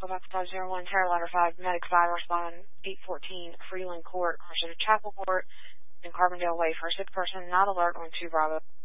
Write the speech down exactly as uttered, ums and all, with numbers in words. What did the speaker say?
Quebec five zero one, Terra Ladder five, Medic five, respond eight fourteen, Freeland Court, Carson Chapel Court, in Carbondale Way for a sick person, not alert on two Bravo.